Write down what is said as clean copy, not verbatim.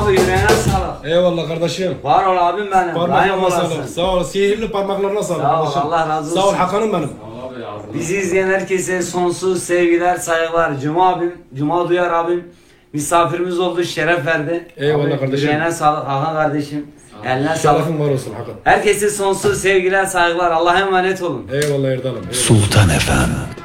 abi yüreğine sağlık. Eyvallah kardeşim. Var ol abim benim. Daim Parmaklarına olasın. sağlık. Sağ ol. Sihirli parmaklarına sağlık Sağ ol, kardeşim. Allah razı olsun. Sağ ol Hakan'ım benim. Bizi izleyen herkese sonsuz sevgiler, saygılar. Cuma Duyar abim misafirimiz oldu, şeref verdi. Eyvallah kardeşim. Yüreğine sağlık Hakan kardeşim. Eline sağlık. Şerefin var olsun Hakan. Herkese sonsuz sevgiler, saygılar. Allah'a emanet olun. Eyvallah Erdal'ım. Eyvallah. Sultan Efem.